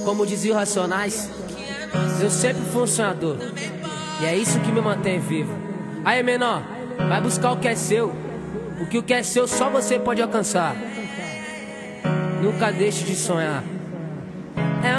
Como dizia o Racionais, eu sempre fui um sonhador, e é isso que me mantém vivo. Aí, menor, vai buscar o que é seu, porque o que é seu só você pode alcançar. Nunca deixe de sonhar.